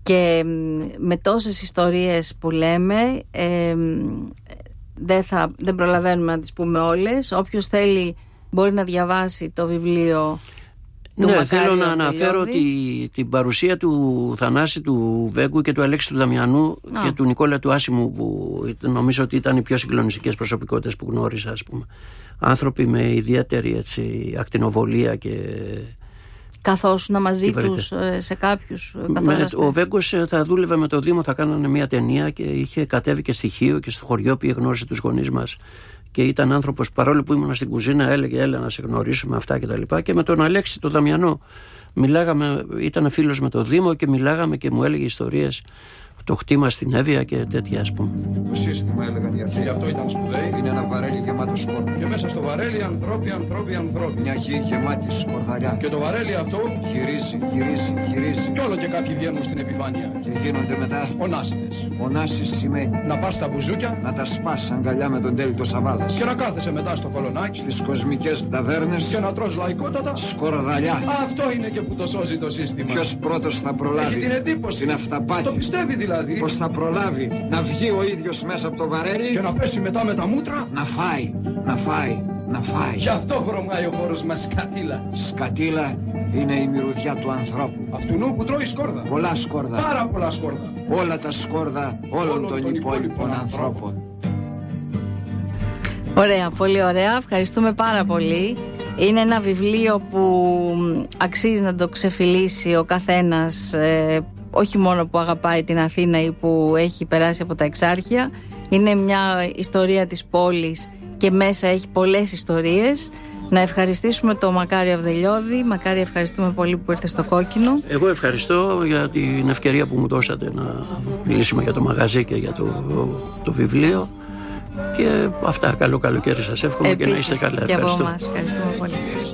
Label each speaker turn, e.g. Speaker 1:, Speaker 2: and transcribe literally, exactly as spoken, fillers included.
Speaker 1: Και με τόσες ιστορίες που λέμε, ε, δεν, θα, δεν προλαβαίνουμε να τις πούμε όλες. Όποιος θέλει μπορεί να διαβάσει το βιβλίο του
Speaker 2: Ναι,
Speaker 1: Μακάριου
Speaker 2: θέλω να
Speaker 1: Αυδελιώδη.
Speaker 2: αναφέρω τη, την παρουσία του Θανάση του Βέγκου και του Αλέξη του Δαμιανού
Speaker 1: Α.
Speaker 2: και του Νικόλα του Άσιμου, που νομίζω ότι ήταν οι πιο συγκλονιστικές προσωπικότητες που γνώρισα, ας πούμε. Άνθρωποι με ιδιαίτερη, έτσι, ακτινοβολία και...
Speaker 1: Καθόσουνα μαζί
Speaker 2: Τι
Speaker 1: τους ε, σε κάποιους
Speaker 2: Με,
Speaker 1: καθόσαστε?
Speaker 2: ο Βέγκος ε, θα δούλευε με το Δήμο, θα κάνανε μια ταινία και είχε κατέβει και στοιχείο και στο χωριό, πήγε, γνώρισε τους γονείς μας και ήταν άνθρωπος, παρόλο που ήμουν στην κουζίνα, έλεγε έλα να σε γνωρίσουμε αυτά και τα λοιπά. Και με τον Αλέξη τον Δαμιανό μιλάγαμε, ήταν φίλος με το Δήμο και μιλάγαμε και μου έλεγε ιστορίες, το χτήμα στην Εύβοια και τέτοια, ας πούμε.
Speaker 3: Το σύστημα, έλεγαν οι αρχαίοι.
Speaker 4: Γι' αυτό ήταν σπουδαίοι.
Speaker 3: Είναι ένα βαρέλι γεμάτο σκόρδα.
Speaker 4: Και μέσα στο βαρέλι ανθρώποι, ανθρώποι, ανθρώποι.
Speaker 3: Μια γη γεμάτη σκορδαλιά.
Speaker 4: Και το βαρέλι αυτό
Speaker 3: Γυρίζει, γυρίζει, γυρίζει.
Speaker 4: κι όλο και κάποιοι βγαίνουν στην επιφάνεια.
Speaker 3: Και γίνονται μετά
Speaker 4: Ονάσιδες.
Speaker 3: ονάσεις σημαίνει
Speaker 4: Να πας στα μπουζούκια
Speaker 3: να τα σπάς αγκαλιά με τον τέλειο Σαββάλας.
Speaker 4: και να κάθεσαι μετά στο κολονάκι
Speaker 3: Στις κοσμικές ταβέρνες
Speaker 4: και να τρως λαϊκότατα.
Speaker 3: σκορδαλιά.
Speaker 4: Αυτό είναι και που το σώζει το σύστημα.
Speaker 3: Ποιος πρώτος θα προλάβει
Speaker 4: Έχει την εντύπωση.
Speaker 3: την
Speaker 4: Το
Speaker 3: αυταπάτη.
Speaker 4: πιστεύει δηλαδή.
Speaker 3: Πως θα προλάβει να βγει ο ίδιος μέσα από το βαρέλι.
Speaker 4: Και να πέσει μετά με τα μούτρα.
Speaker 3: Να φάει, να φάει, να φάει.
Speaker 4: Γι' αυτό βρωμάει ο χώρος μας σκατήλα.
Speaker 3: Σκατήλα είναι η μυρωδιά του ανθρώπου.
Speaker 4: Αυτού που τρώει σκόρδα.
Speaker 3: Πολλά σκόρδα.
Speaker 4: Πάρα πολλά σκόρδα.
Speaker 3: Όλα τα σκόρδα όλων των υπόλοιπων ανθρώπων.
Speaker 1: Ωραία, πολύ ωραία. Ευχαριστούμε πάρα πολύ. Είναι ένα βιβλίο που αξίζει να το ξεφυλίσει ο καθένας, ε, όχι μόνο που αγαπάει την Αθήνα ή που έχει περάσει από τα Εξάρχεια. Είναι μια ιστορία της πόλης και μέσα έχει πολλές ιστορίες. Να ευχαριστήσουμε το Μακάριο Αυδελιώδη. Μακάρι, ευχαριστούμε πολύ που ήρθε στο Κόκκινο.
Speaker 2: Εγώ ευχαριστώ για την ευκαιρία που μου δώσατε να μιλήσουμε για το μαγαζί και για το, το βιβλίο. Και αυτά, καλό καλοκαίρι σας εύχομαι.
Speaker 1: Επίσης,
Speaker 2: και να είστε καλά.
Speaker 1: Και από
Speaker 2: Ευχαριστώ.
Speaker 1: εμάς. Ευχαριστούμε πολύ.